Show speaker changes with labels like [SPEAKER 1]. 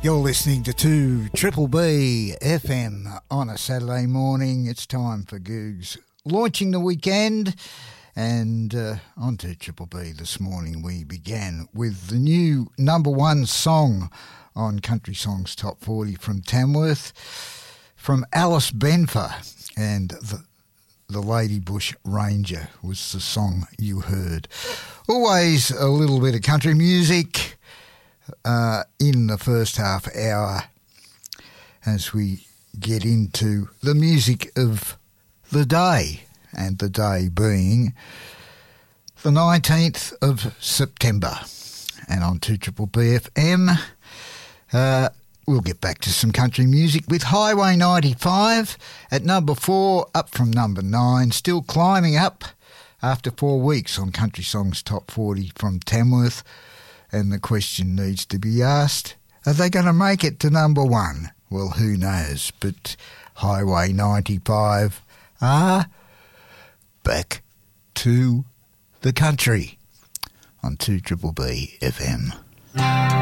[SPEAKER 1] You're listening to 2 Triple B FM on a Saturday morning. It's time for Googs launching the weekend. And on 2 Triple B this morning, we began with the new number one song on Country Songs Top 40 from Tamworth, from Alice Benfer, and the Lady Bush Ranger was the song you heard. Always a little bit of country music in the first half hour as we get into the music of the day, and the day being the 19th of September. And on 2 Triple B FM, we'll get back to some country music with Highway 95 at number 4, up from number 9, still climbing up after 4 weeks on Country Songs Top 40 from Tamworth. And the question needs to be asked, are they going to make it to number 1? Well, who knows, but Highway 95 are back to the country on 2 Triple B FM.